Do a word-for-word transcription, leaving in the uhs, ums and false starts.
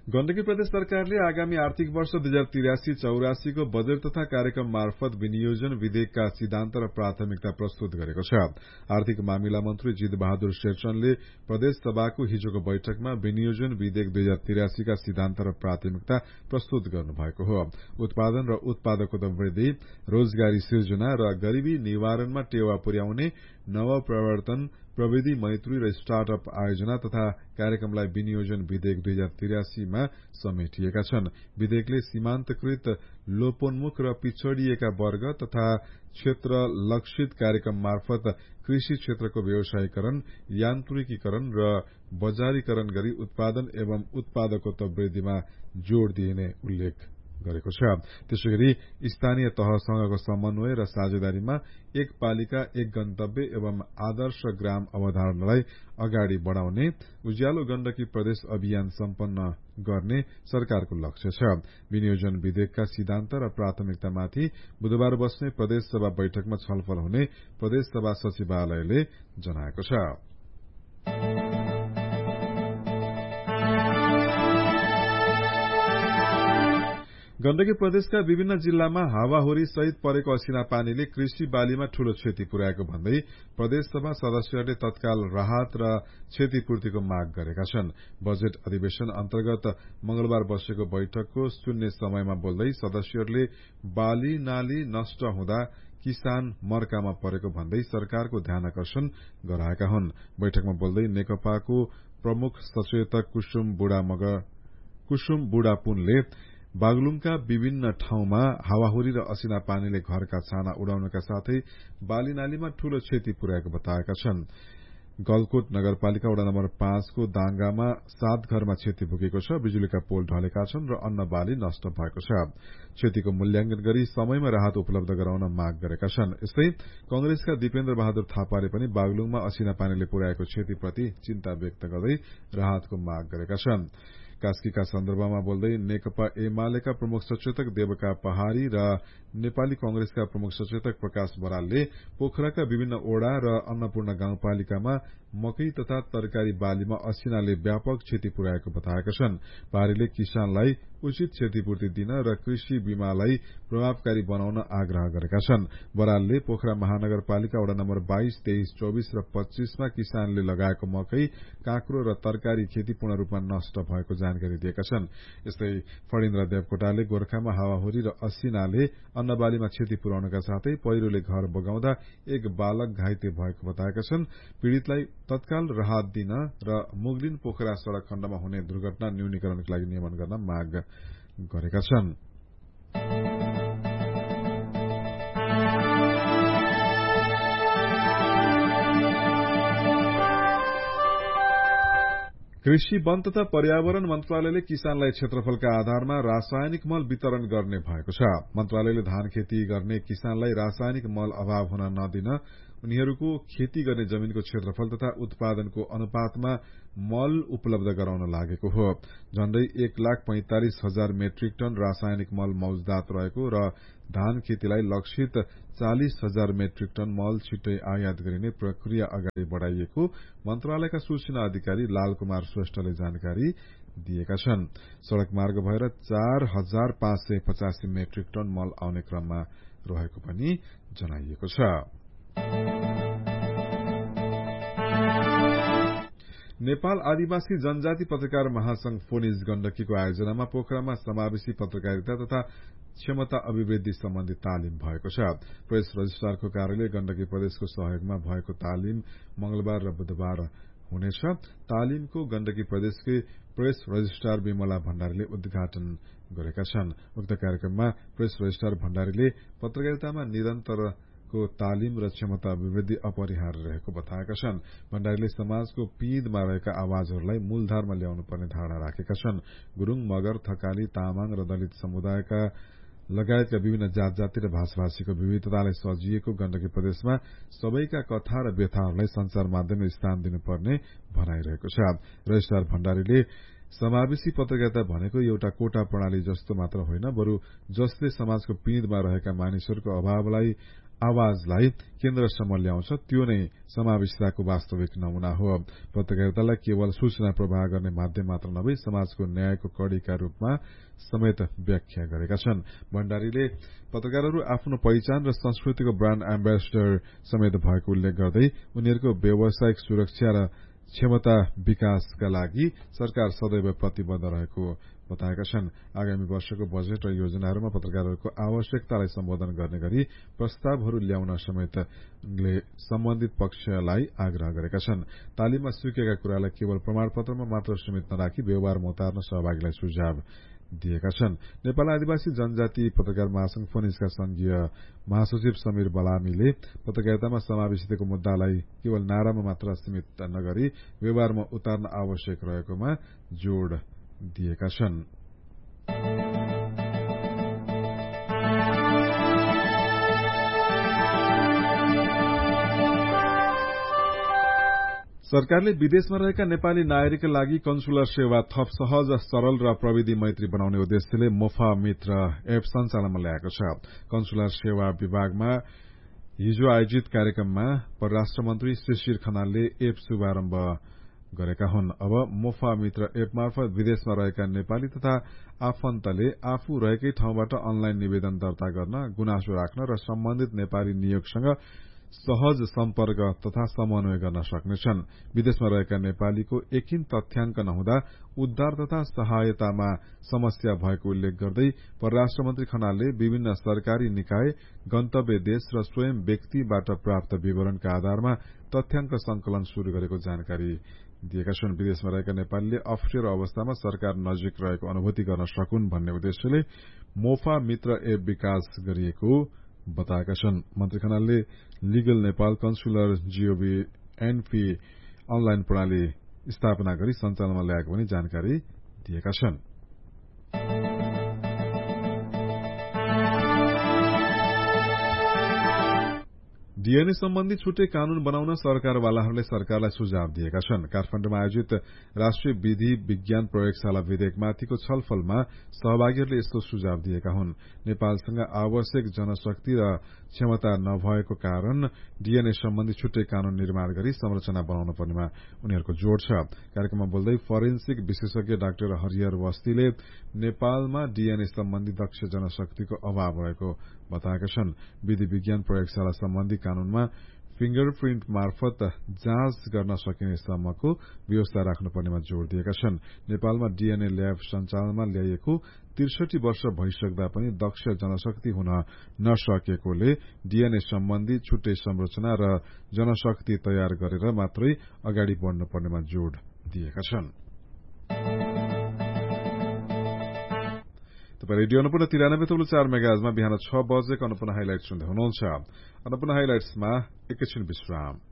गण्डकी प्रदेश सरकारले आगामी आर्थिक वर्ष दुई हजार तिरासी चौरासीको बजेट तथा कार्यक्रम मार्फत विनियोजन विधेयकका सिद्धान्त र प्राथमिकता प्रस्तुत गरेको छ। आर्थिक मामिला मन्त्री जित बहादुर शेरचनले प्रदेश सभाको हिजोको बैठकमा विनियोजन विधेयक दुई हजार तिरासीका सिद्धान्त र प्राथमिकता प्रस्तुत गर्नुभएको हो। उत्पादन र उत्पादकता वृद्धि, रोजगारी सिर्जना र गरीबी निवारणमा टेवा पुर्याउने नवप्रवर्तन, प्रविधि मैत्री र स्टार्टअप आयोजना तथा कार्यक्रमलाई विनियोजन विधेयक दुई हजार तिरासीमा समेटिएका छन्। विधेयकले सीमान्तकृत, लोपोन्मुख र पिछड़िएका वर्ग तथा क्षेत्र लक्षित कार्यक्रम मार्फत कृषि क्षेत्रको व्यवसायीकरण, यान्त्रिकीकरण र बजारीकरण गरी उत्पादन एवं उत्पादकत्व वृद्धिमा जोड़ दिइने उल्लेख गरेको छ। त्यसैगरी स्थानीय तहसँगको समन्वय र साझेदारीमा एक पालिका एक गन्तव्य एवं आदर्श ग्राम अवधारणालाई अगाडि बढ़ाउने उज्यालो गण्डकी प्रदेश अभियान सम्पन्न गर्ने सरकारको लक्ष्य छ। विनियोजन विधेयकका सिद्धान्त र प्राथमिकतामाथि बुधबार बस्ने प्रदेश सभा बैठकमा छलफल हुने प्रदेश सभा सचिवालयले जनाएको छ। गण्डकी प्रदेशका विभिन्न जिल्लामा हावाहुरी सहित परेको असिना पानीले कृषि बालीमा ठूलो क्षति पुर्याएको भन्दै प्रदेशसभा सदस्यहरूले तत्काल राहत र क्षतिपूर्तिको माग गरेका छन्। बजेट अधिवेशन अन्तर्गत मंगलबार बसेको बैठकको शून्य समयमा बोल्दै सदस्यहरूले बाली नाली नष्ट हुँदा किसान मर्कामा परेको भन्दै सरकारको ध्यानकर्षण गराएका हुन्। बैठकमा बोल्दै नेकपाको प्रमुख सचेतक कुसुम बुढा मगर कुसुम बुढा पुनले बागलुङका विभिन्न ठाउँमा हावाहुरी र असिना पानीले घरका छाना उडाउनका साथै बाली नालीमा ठूलो क्षति पुर्याएको बताएका छन्। गलकोट नगरपालिका वडा नम्बर पाँचको दाङ्गामा सात घरमा क्षति पुगेको छ। बिजुलीका पोल ढलेका छन् र अन्न बाली नष्ट भएको छ। क्षतिको मूल्याङ्कन गरी समयमा राहत उपलब्ध गराउन माग गरेका छन्। यस्तै कंग्रेसका दीपेन्द्र बहादुर थापाले पनि बागलुङमा असिना पानीले पुर्याएको क्षतिप्रति चिन्ता व्यक्त गर्दै राहतको माग गरेका छन्। कास्कीका सन्दर्भमा बोल्दै नेकपा एमालेका प्रमुख सचेतक देवका पहाड़ी र नेपाली कंग्रेसका प्रमुख सचेतक प्रकाश बरालले पोखराका विभिन्न ओड़ा र अन्नपूर्ण गाउँपालिकामा मकै तथा तरकारी बालीमा असिनाले व्यापक क्षति पुर्याएको बताएका छन्। पहाड़ीले किसानलाई उचित क्षतिपूर्ति दिन र कृषि बीमालाई प्रभावकारी बनाउन आग्रह गरेका छन्। बरालले पोखरा महानगरपालिका वडा नम्बर बाइस, तेइस, चौबिस र पच्चीसमा किसानले लगाएको मकै, काँक्रो र तरकारी खेती पूर्ण रूपमा नष्ट भएको जानकारी दिएका छन्। यस्तै फणिन्द्र देवकोटाले गोर्खामा हावाहुरी र असिनाले अन्नबालीमा क्षति पुर्याउनका साथै पहिरोले घर बगाउँदा एक बालक घाइते भएको बताएका छन्। पीड़ितलाई तत्काल राहत दिन र मुगलिन पोखरा सड़क खण्डमा हुने दुर्घटना न्यूनीकरणका लागि नियमन गर्न माग गरेका छन्। कृषि, वन तथा पर्यावरण मन्त्रालयले किसानलाई क्षेत्रफलका आधारमा रासायनिक मल वितरण गर्ने भएको छ। मन्त्रालयले धान खेती गर्ने किसानलाई रासायनिक मल अभाव हुन नदिन उनीहरूको खेती गर्ने जमीनको क्षेत्रफल तथा उत्पादनको अनुपातमा मल उपलब्ध गराउन लागेको हो। झण्डै एक लाख पैंतालिस हजार मेट्रिक टन रासायनिक मल मौजदात रहेको र धान खेतीलाई लक्षित चालिस हजार मेट्रिक टन मल छिट्टै आयात गरिने प्रक्रिया अगाडि बढ़ाइएको मन्त्रालयका सूचना अधिकारी लाल कुमार श्रेष्ठले जानकारी दिएका छन्। सड़क मार्ग भएर चार हजार पाँच सय पचासी मेट्रिक टन मल आउने क्रममा रहेको पनि जनाइएको छ। नेपाल आदिवासी जनजाति पत्रकार महासंघ फोनिज गण्डकीको आयोजनामा पोखरामा समावेशी पत्रकारिता तथा क्षमता अभिवृद्धि सम्बन्धी तालिम भएको छ। प्रेस रजिस्ट्रारको कार्यालय गण्डकी प्रदेशको सहयोगमा भएको तालिम मंगलबार र बुधबार हुनेछ। तालिमको गण्डकी प्रदेशकै प्रेस रजिस्ट्रार विमला भण्डारीले उद्घाटन गरेका छन्। उक्त कार्यक्रममा प्रेस रजिस्ट्रार भण्डारीले पत्रकारितामा निरन्तर को तालिम र क्षमता अभिवृद्धि अपरिहार्य रहेको बताएका छन्। भण्डारीले समाजको पीँधमा रहेका आवाजहरूलाई मूलधारमा ल्याउनु पर्ने धारणा राखेका छन्। गुरूङ, मगर, थकाली, तामाङ र दलित समुदायका लगायतका विभिन्न जात जाति र भाषाभाषीको विविधतालाई सजिएको गण्डकी प्रदेशमा सबैका कथा र व्यथाहरूलाई संचार माध्यमले स्थान दिनुपर्ने भनाइरहेको छ। रजिस्ट्रार भण्डारीले समावेशी पत्रकारिता भनेको एउटा कोटा प्रणाली जस्तो मात्र होइन, बरु जसले समाजको पीँधमा रहेका मानिसहरूको अभावलाई आवाजलाई केन्द्रसम्म ल्याउँछ त्यो नै समावेशिताको वास्तविक नमूना हो। पत्रकारितालाई केवल सूचना प्रवाह गर्ने माध्यम मात्र नभई समाजको न्यायको कड़ीका रूपमा समेत व्याख्या गरेका छन्। भण्डारीले पत्रकारहरू आफ्नो पहिचान र संस्कृतिको ब्रान्ड एम्बेसडर समेत भएको उल्लेख गर्दै उनीहरूको व्यावसायिक सुरक्षा र क्षमता विकासका लागि सरकार सदैव प्रतिबद्ध रहेको बताएका छन्। आगामी वर्षको बजेट र योजनाहरूमा पत्रकारहरूको आवश्यकतालाई सम्बोधन गर्ने गरी प्रस्तावहरू ल्याउन समेत सम्बन्धित पक्षलाई आग्रह गरेका छन्। तालिममा सिकेका कुरालाई केवल प्रमाणपत्रमा मात्र सीमित नराखी व्यवहारमा उतार्न सहभागीलाई सुझाव दिएका छन्। नेपाल आदिवासी जनजाति पत्रकार महासंघ फोनिसका संघीय महासचिव समीर बलामीले पत्रकारितामा समावेशिताको मुद्दालाई केवल नारामा मात्र सीमित नगरी व्यवहारमा उतार्न आवश्यक रहेकोमा जोड़ दिएका छन्। सरकारले विदेशमा रहेका नेपाली नागरिकका लागि कन्सुलर सेवा थप सहज, सरल र प्रविधि मैत्री बनाउने उद्देश्यले मोफा मित्र एप सञ्चालनमा ल्याएको छ। कन्सुलर सेवा विभागमा हिजो आयोजित कार्यक्रममा परराष्ट्र मन्त्री शिशिर खनालले एप शुभारम्भ गरेका हुन्। अब मोफा मित्र एप मार्फत विदेशमा रहेका नेपाली तथा आफन्तले आफू रहेकै ठाउँबाट अनलाइन निवेदन दर्ता गर्न, गुनासो राख्न र सम्बन्धित नेपाली नियोगसँग सहज सम्पर्क तथा समन्वय गर्न सक्नेछन्। विदेशमा रहेका नेपालीको एकिन तथ्याङ्क नहुँदा उद्धार तथा सहायतामा समस्या भएको उल्लेख गर्दै परराष्ट्र मन्त्री खनालले विभिन्न सरकारी निकाय, गन्तव्य देश र स्वयं व्यक्तिबाट प्राप्त विवरणका आधारमा तथ्याङ्क संकलन शुरू गरेको जानकारी दिएका छन्। विदेशमा रहेका नेपालीले अप्ठ्यारो अवस्थामा सरकार नजिक रहेको अनुभूति गर्न सकुन् भन्ने उद्देश्यले मोफा मित्र एप विकास गरिएको बताएका छन्। मन्त्री खनालले legal Nepal consular जीओबी NP online प्रणाली स्थापना गरी सञ्चालनमा ल्याएको पनि जानकारी दिएका छन्। डीएनए सम्बन्धी छुट्टै कानून बनाउन सरकारवालाहरूले सरकारलाई सुझाव दिएका छन्। काठमाडौँमा आयोजित राष्ट्रिय विधि विज्ञान प्रयोगशाला विधेयकमाथिको छलफलमा सहभागीहरूले यस्तो सुझाव दिएका हुन्। नेपालसँग आवश्यक जनशक्ति र क्षमता नभएको कारण डीएनए सम्बन्धी छुट्टै कानून निर्माण गरी संरचना बनाउन पर्नेमा उनीहरूको जोड़ छ। कार्यक्रममा बोल्दै फरेन्सिक विशेषज्ञ डाक्टर हरिहर वस्तीले नेपालमा डीएनए सम्बन्धी दक्ष जनशक्तिको अभाव रहेको बताएका छन्। विधि विज्ञान प्रयोगशाला सम्बन्धी कानूनमा फिंगरप्रिन्ट मार्फत जाँच गर्न सकिने सम्मको व्यवस्था राख्नुपर्नेमा जोड़ दिएका छन्। नेपालमा डीएनए ल्याब सञ्चालनमा ल्याइएको त्रिसठी वर्ष भइसक्दा पनि दक्ष जनशक्ति हुन नसकेकोले डीएनए सम्बन्धी छुट्टै संरचना र जनशक्ति तयार गरेर मात्रै अगाडि बढ़नुपर्नेमा जोड़ दिएका छन्। तपाईँ रेडियो अन्नपूर्ण तिरानब्बे तब्लु चार मेगाजमा बिहान छ बजेको अन्नपूर्ण हाइलाइट सुन्दै हुनुहुन्छ। अन्नपूर्ण हाइलाइट्समा एकैछिन विश्राम।